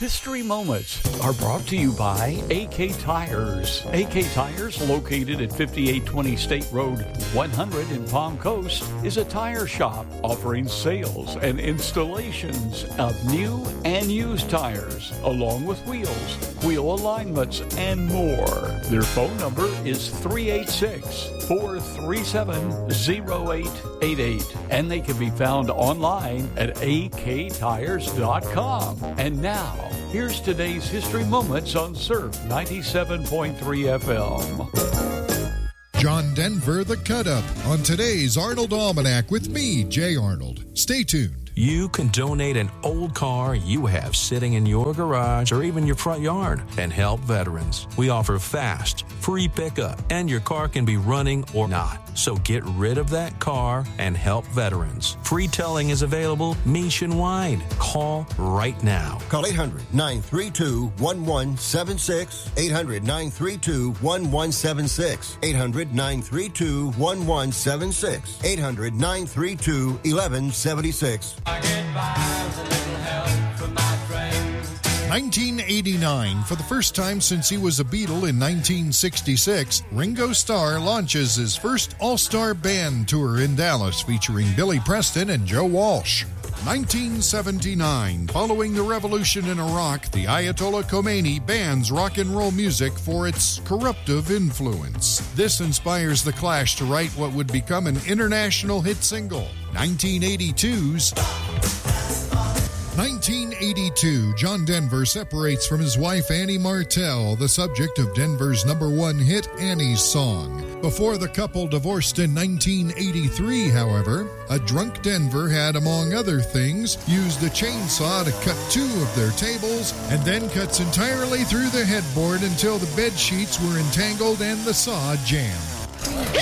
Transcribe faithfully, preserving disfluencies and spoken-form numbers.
History Moments are brought to you by A K Tires. A K Tires, located at fifty-eight twenty State Road one hundred in Palm Coast, is a tire shop offering sales and installations of new and used tires, along with wheels, wheel alignments, and more. Their phone number is three eight six, four three seven, zero eight eight eight, and they can be found online at a k tires dot com. And now, here's today's History Moments on Surf ninety-seven point three F M. John Denver, the Cut Up, on today's Arnold Almanac with me, Jay Arnold. Stay tuned. You can donate an old car you have sitting in your garage or even your front yard and help veterans. We offer fast, free pickup, and your car can be running or not. So get rid of that car and help veterans. Free towing is available nationwide. Call right now. Call eight hundred, nine three two, one one seven six. eight hundred, nine three two, one one seven six. eight hundred, nine three two, one one seven six. eight hundred, nine three two, one one seven six. I get by with a little help from my friends. nineteen eighty-nine, for the first time since he was a Beatle in nineteen sixty-six, Ringo Starr launches his first all-star band tour in Dallas, featuring Billy Preston and Joe Walsh. nineteen seventy-nine, following the revolution in Iraq, the Ayatollah Khomeini bans rock and roll music for its corruptive influence. This inspires The Clash to write what would become an international hit single. nineteen eighty-two's nineteen eighty-two, John Denver separates from his wife Annie Martell, the subject of Denver's number one hit, Annie's Song. Before the couple divorced in nineteen eighty-three, however, a drunk Denver had, among other things, used a chainsaw to cut two of their tables and then cuts entirely through the headboard until the bed sheets were entangled and the saw jammed.